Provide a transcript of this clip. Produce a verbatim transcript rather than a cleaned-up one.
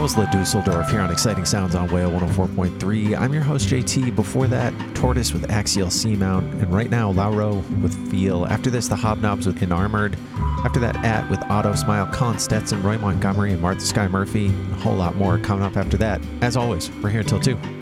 was La Dusseldorf here on Exciting Sounds on Whale one oh four point three. I'm your host, J T. Before that, Tortoise with Axial Seamount. And right now, Lauro with Feel. After this, the Hobnobs with Inarmored. After that, At with Auto Smile, Colin Stetson, Roy Montgomery, and Martha Skye Murphy. A whole lot more coming up after that. As always, we're here until two.